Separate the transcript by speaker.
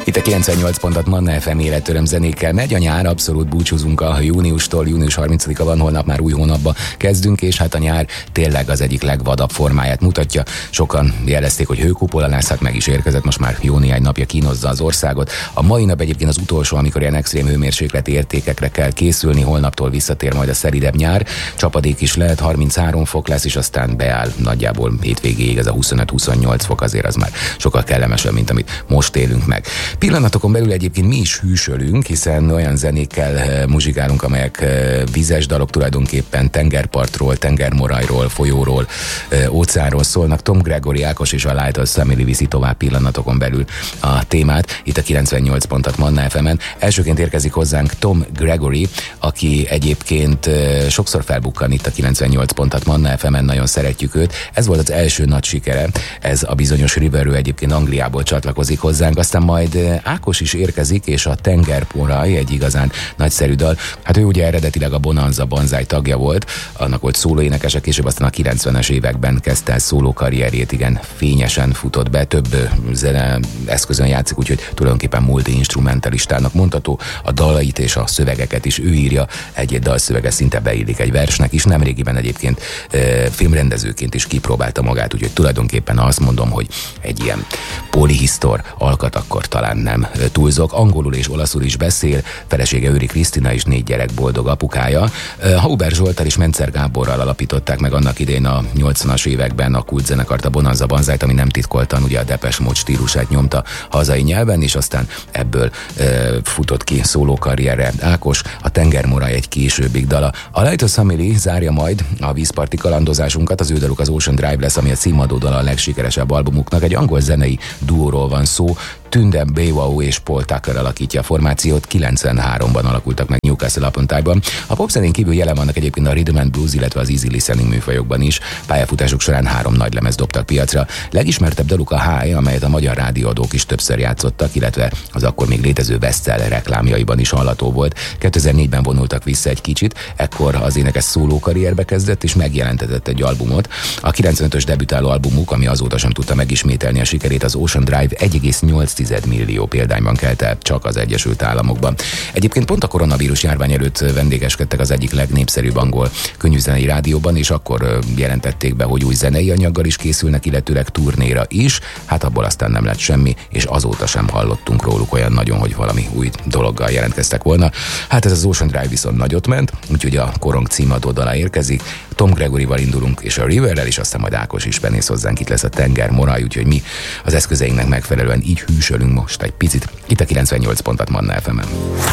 Speaker 1: Itt a 98 pontot Manna FM életöröm zenékkel megy a nyár, abszolút búcsúzunk a júniustól, június 30-a van, holnap már új hónapba kezdünk, és hát a nyár tényleg az egyik legvadabb formáját mutatja. Sokan jelezték, hogy hőkupola lesz, hát meg is érkezett, most már jó néhány napja kínozza az országot. A mai nap egyébként az utolsó, amikor ilyen extrém hőmérsékleti értékekre kell készülni, holnaptól visszatér majd a szelidebb nyár, csapadék is lehet, 33 fok lesz, és aztán beáll nagyjából hétvégéig ez a 25-28 fok, azért az már sokkal kellemesebb, mint amit most élünk meg. Pillanatokon belül egyébként mi is hűsölünk, hiszen olyan zenékkel muzsikálunk, amelyek vízes dalok, tulajdonképpen tengerpartról, tengermorajról, folyóról, óceánról szólnak. Tom Gregory, Ákos és a Lighthouse Family viszi tovább pillanatokon belül a témát, itt a 98 pontot Manna FM-en. Elsőként érkezik hozzánk Tom Gregory, aki egyébként sokszor felbukkan itt a 98 pontot Manna FM-en, nagyon szeretjük őt. Ez volt az első nagy sikere, ez a bizonyos River, ő egyébként Angliából csatlakozik hozzánk, aztán majd Ákos is érkezik, és a Tengermoraj, egy igazán nagyszerű dal. Hát ő ugye eredetileg a Bonanza Banzai tagja volt, annak volt szólóénekese, később aztán a 90-es években kezdte el szóló karrierjét, igen, fényesen futott be, több zene eszközön játszik, úgyhogy tulajdonképpen multi-instrumentalistának mondható, a dalait és a szövegeket is ő írja, egy-egy dalszövege szinte beillik egy versnek is, nemrégiben egyébként filmrendezőként is kipróbálta magát, úgyhogy tulajdonképpen azt mondom, hogy egy ilyen polihisztor alkat akkor talán nem túlzok. Angolul és olaszul is beszél, felesége Őri Krisztina és 4 gyerek boldog apukája. Hauber Zsolttal és Mencer Gáborral alapították meg annak idején a 80-as években a kultzenekart, a Bonanza Banzait, ami nem titkoltan ugye a Depeche Mode stílusát nyomta hazai nyelven, és aztán ebből futott ki szólókarrierre Ákos, a Tengermoraj egy későbbig dala. A Lighthouse Family zárja majd a vízparti kalandozásunkat, az ő daluk az Ocean Drive lesz, ami a címadó dala a legsikeresebb albumuknak, egy angol zenei duóról van szó, Tünde Béwau és Paul Tucker alakítja a formációt, 93-ban alakultak meg Newcastle upon Tyne-ban. A popzenén kívül jelen vannak egyébként a rhythm and blues, illetve az easy listening műfajokban is. Pályafutásuk során 3 nagy lemez dobtak piacra. Legismertebb daluk a High, amelyet a magyar rádióadók is többször játszottak, illetve az akkor még létező Vestel reklámjaiban is hallható volt. 2004-ben vonultak vissza egy kicsit, ekkor az énekes szólókarrierbe kezdett, és megjelentetett egy albumot. A 95-ös debütáló albumuk, ami azóta sem tudta megismételni a sikerét, az Ocean Drive 1,8 millió példányban kelt el csak az Egyesült Államokban. Egyébként pont a koronavírus járvány előtt vendégeskedtek az egyik legnépszerűbb angol könnyűzenei rádióban, és akkor jelentették be, hogy új zenei anyaggal is készülnek, illetőleg turnéra is. Hát abból aztán nem lett semmi, és azóta sem hallottunk róluk olyan nagyon, hogy valami új dologgal jelentkeztek volna. Hát ez az Ocean Drive viszont nagyot ment, úgyhogy a korong címadó dala érkezik. Tom Gregoryval indulunk, és a Riverrel, és aztán majd Ákos is benéz hozzánk, itt lesz a Tengermoraj, úgyhogy mi az eszközeinknek megfelelően így hűsölünk most egy picit. Itt a 98 pontot Manna FM-en.